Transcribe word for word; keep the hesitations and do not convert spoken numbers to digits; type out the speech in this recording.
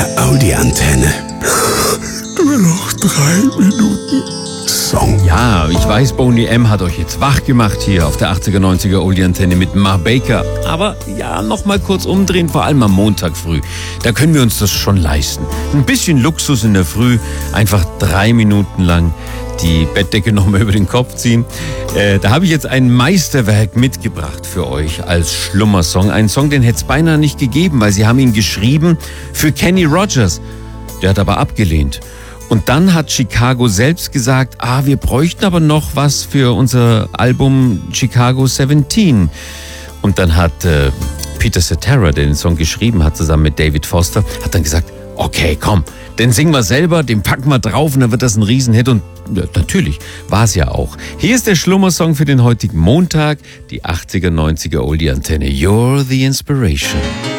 Oldie-Antenne. Nur noch drei Minuten Song. Ja, ich weiß, Boney M. hat euch jetzt wach gemacht hier auf der achtziger, neunziger Oldie-Antenne mit Ma Baker. Aber ja, noch mal kurz umdrehen, vor allem am Montag früh. Da können wir uns das schon leisten. Ein bisschen Luxus in der Früh, einfach drei Minuten lang die Bettdecke noch mal über den Kopf ziehen. Äh, da habe ich jetzt ein Meisterwerk mitgebracht für euch als Schlummersong. Ein Song, den hätte es beinahe nicht gegeben, weil sie haben ihn geschrieben für Kenny Rogers. Der hat aber abgelehnt. Und dann hat Chicago selbst gesagt, ah, wir bräuchten aber noch was für unser Album Chicago siebzehn. Und dann hat äh, Peter Cetera, der den Song geschrieben hat, zusammen mit David Foster, hat dann gesagt, okay, komm, den singen wir selber, den packen wir drauf und dann wird das ein Riesenhit. Und ja, natürlich war es ja auch. Hier ist der Schlummersong für den heutigen Montag, die achtziger, neunziger Oldie-Antenne. You're the Inspiration.